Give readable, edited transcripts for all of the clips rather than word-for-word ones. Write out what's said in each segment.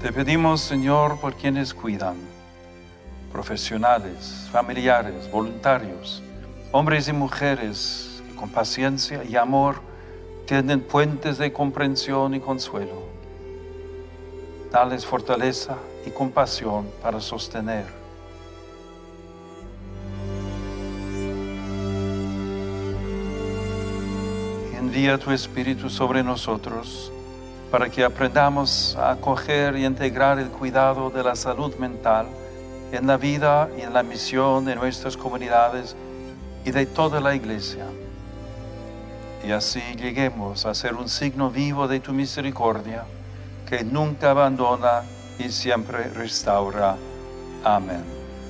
Te pedimos, Señor, por quienes cuidan, profesionales, familiares, voluntarios, hombres y mujeres que con paciencia y amor tienden puentes de comprensión y consuelo. Dales fortaleza y compasión para sostener. Envía tu Espíritu sobre nosotros para que aprendamos a acoger y integrar el cuidado de la salud mental en la vida y en la misión de nuestras comunidades y de toda la Iglesia. Y así lleguemos a ser un signo vivo de tu misericordia, que nunca abandona y siempre restaura. Amén.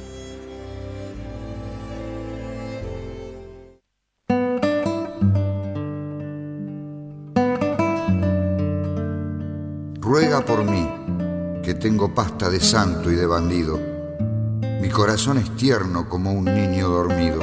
Ruega por mí, que tengo pasta de santo y de bandido. Mi corazón es tierno como un niño dormido.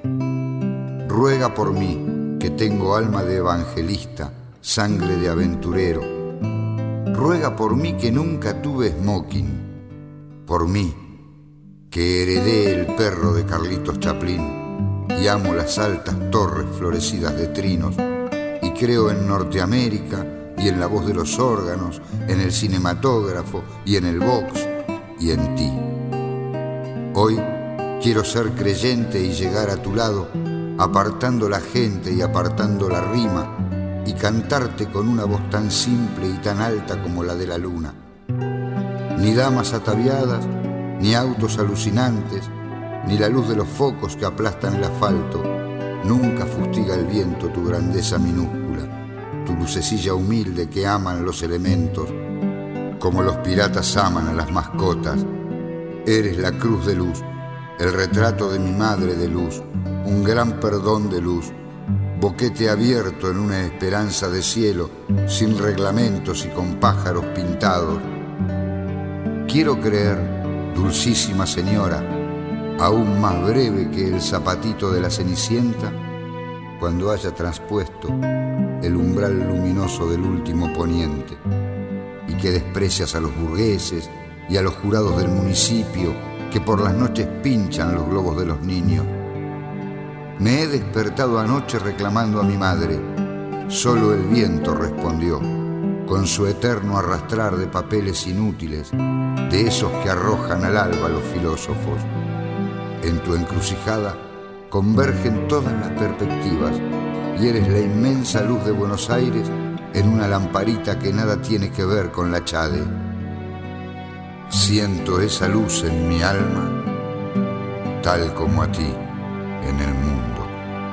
Ruega por mí, que tengo alma de evangelista, sangre de aventurero. Ruega por mí, que nunca tuve smoking. Por mí, que heredé el perro de Carlitos Chaplin y amo las altas torres florecidas de trinos y creo en Norteamérica y en la voz de los órganos, en el cinematógrafo y en el box y en ti. Hoy quiero ser creyente y llegar a tu lado, apartando la gente y apartando la rima, y cantarte con una voz tan simple y tan alta como la de la luna. Ni damas ataviadas, ni autos alucinantes, ni la luz de los focos que aplastan el asfalto, nunca fustiga el viento tu grandeza minúscula, tu lucecilla humilde que aman los elementos, como los piratas aman a las mascotas. Eres la cruz de luz, el retrato de mi madre de luz, un gran perdón de luz, boquete abierto en una esperanza de cielo, sin reglamentos y con pájaros pintados. Quiero creer, dulcísima señora, aún más breve que el zapatito de la Cenicienta, cuando haya traspuesto el umbral luminoso del último poniente, y que desprecias a los burgueses y a los jurados del municipio que por las noches pinchan los globos de los niños. Me he despertado anoche reclamando a mi madre. Solo el viento respondió, con su eterno arrastrar de papeles inútiles, de esos que arrojan al alba los filósofos. En tu encrucijada convergen todas las perspectivas y eres la inmensa luz de Buenos Aires en una lamparita que nada tiene que ver con la Chade. Siento esa luz en mi alma, tal como a ti en el mundo.